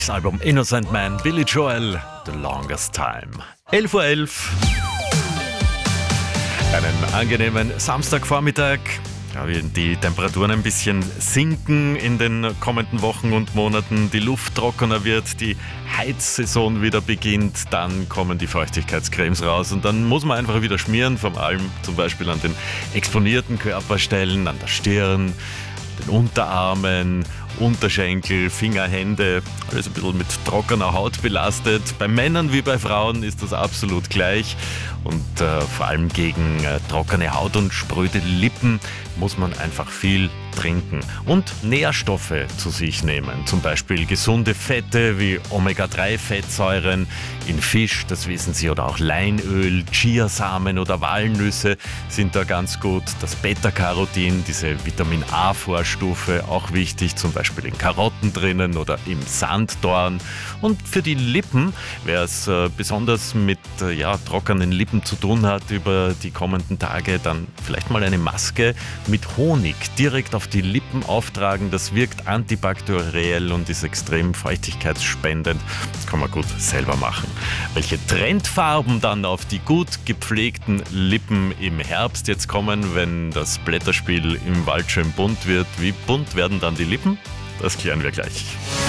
Das Album Innocent Man, Billy Joel, The Longest Time. 11:11 Uhr. Einen angenehmen Samstagvormittag. Ja, wie die Temperaturen ein bisschen sinken in den kommenden Wochen und Monaten, die Luft trockener wird, die Heizsaison wieder beginnt, dann kommen die Feuchtigkeitscremes raus und dann muss man einfach wieder schmieren, vor allem zum Beispiel an den exponierten Körperstellen, an der Stirn, den Unterarmen, Unterschenkel, Finger, Hände, alles ein bisschen mit trockener Haut belastet. Bei Männern wie bei Frauen ist das absolut gleich und vor allem gegen trockene Haut und spröde Lippen muss man einfach viel trinken und Nährstoffe zu sich nehmen. Zum Beispiel gesunde Fette wie Omega-3-Fettsäuren in Fisch, das wissen Sie, oder auch Leinöl, Chiasamen oder Walnüsse sind da ganz gut. Das Beta-Carotin, diese Vitamin-A-Vorstufe, auch wichtig, zum Beispiel in Karotten drinnen oder im Sanddorn. Und für die Lippen, wer es besonders mit trockenen Lippen zu tun hat über die kommenden Tage, dann vielleicht mal eine Maske mit Honig direkt auf die Lippen auftragen. Das wirkt antibakteriell und ist extrem feuchtigkeitsspendend. Das kann man gut selber machen. Welche Trendfarben dann auf die gut gepflegten Lippen im Herbst jetzt kommen, wenn das Blätterspiel im Wald schön bunt wird? Wie bunt werden dann die Lippen? Das klären wir gleich.